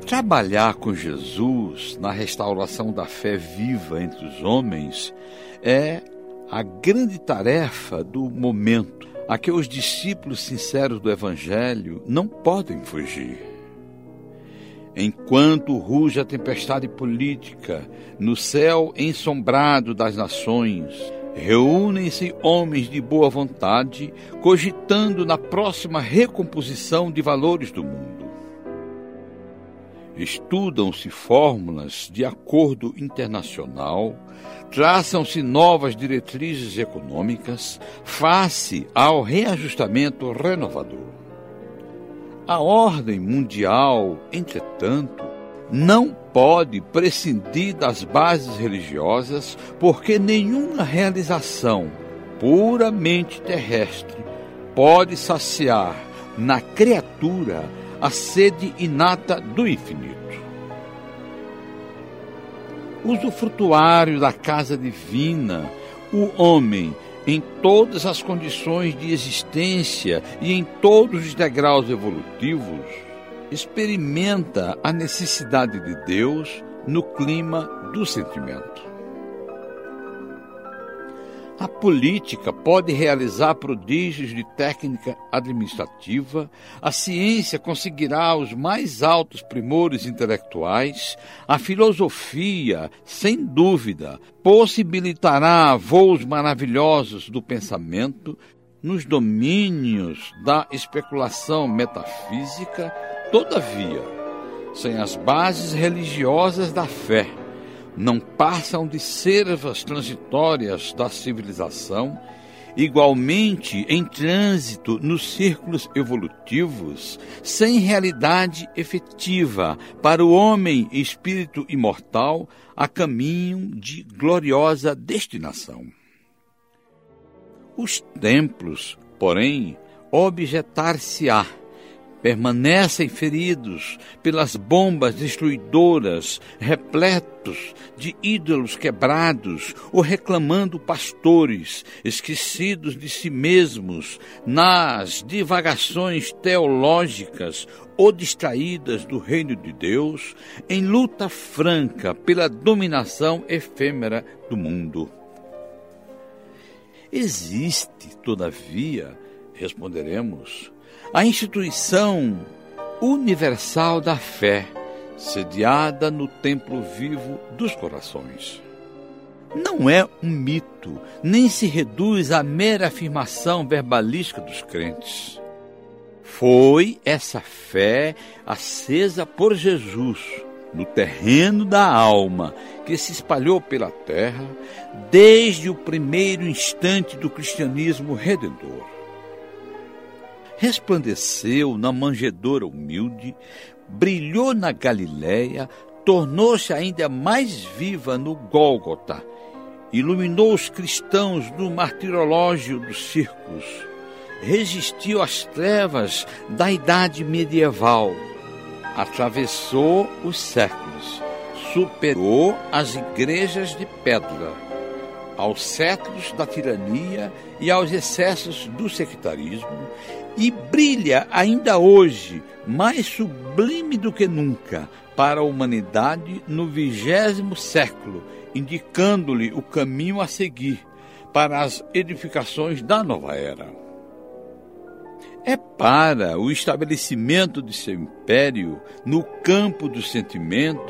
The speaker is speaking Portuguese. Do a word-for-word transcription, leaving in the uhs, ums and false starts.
Trabalhar com Jesus na restauração da fé viva entre os homens é a grande tarefa do momento, a que os discípulos sinceros do Evangelho não podem fugir. Enquanto ruge a tempestade política no céu ensombrado das nações, reúnem-se homens de boa vontade, cogitando na próxima recomposição de valores do mundo. Estudam-se fórmulas de acordo internacional, traçam-se novas diretrizes econômicas face ao reajustamento renovador. A ordem mundial, entretanto, não pode prescindir das bases religiosas, porque nenhuma realização puramente terrestre pode saciar na criatura a sede inata do infinito. Usufrutuário da casa divina, o homem, em todas as condições de existência e em todos os degraus evolutivos, experimenta a necessidade de Deus no clima do sentimento. A política pode realizar prodígios de técnica administrativa, a ciência conseguirá os mais altos primores intelectuais, a filosofia, sem dúvida, possibilitará voos maravilhosos do pensamento, nos domínios da especulação metafísica, todavia, sem as bases religiosas da fé, não passam de servas transitórias da civilização, igualmente em trânsito nos círculos evolutivos, sem realidade efetiva para o homem espírito imortal a caminho de gloriosa destinação. Os templos, porém, objetar-se-á, permanecem feridos pelas bombas destruidoras, repletos de ídolos quebrados, ou reclamando pastores, esquecidos de si mesmos, nas divagações teológicas ou distraídas do reino de Deus, em luta franca pela dominação efêmera do mundo. Existe, todavia, responderemos, a instituição universal da fé, sediada no templo vivo dos corações. Não é um mito, nem se reduz à mera afirmação verbalística dos crentes. Foi essa fé acesa por Jesus, no terreno da alma, que se espalhou pela terra desde o primeiro instante do cristianismo redentor. Resplandeceu na manjedoura humilde, brilhou na Galiléia, tornou-se ainda mais viva no Gólgota, iluminou os cristãos no martirológio dos circos, resistiu às trevas da idade medieval, atravessou os séculos, superou as igrejas de pedra, aos séculos da tirania e aos excessos do sectarismo, e brilha ainda hoje, mais sublime do que nunca, para a humanidade no vigésimo século, indicando-lhe o caminho a seguir para as edificações da nova era. É para o estabelecimento de seu império no campo do sentimento